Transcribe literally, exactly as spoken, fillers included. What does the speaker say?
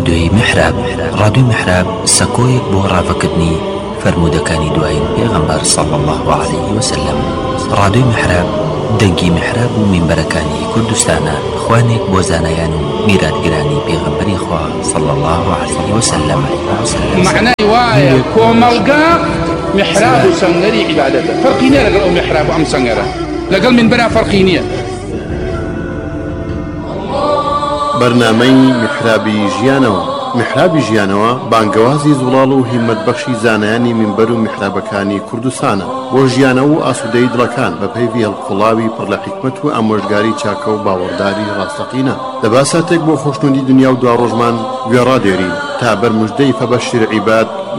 ڕادیۆی میحراب. ڕادیۆی میحراب سەکۆیەک بۆ ڕاوەکردنی فرمودەکانی دوایین پێغەمبەر صلی الله عليه وسلم. ڕادیۆی میحراب دەنگی میحراب و مینبەرەکانی کوردستانە، خوانێک بۆ زانایان و میراتگرانی پێغەمبەری خوا صلی الله عليه وسلم. معنای وایە کۆمەڵگا محراب و سەنگەری عیبادەتە، فەرقی نییە لەگەڵ ئەو محراب و ئەم سەنگەرە، لەگەڵ مینبەرە فەرقی نییە. بەرنامەی میحرابی ژیانەوە. میحرابی ژیانەوە بانگەوازی زوڵاڵ و هیممەتبەخشی زانایانی مینبەر و میحرابەکانی کوردستانە بۆ ژیانەوە و ئاسوودەی دڵەکان بە پەیوی هەڵقوڵاوی پڕ لە حیکمەت و ئامۆژگاری چاکە و باوەڕداری ڕاستەقینە. لە باساتێک بۆ خۆشنودی دنیا و دوا ڕۆژمان گوێڕادێرین تا بەرموژدەی فەبەشیر عیباد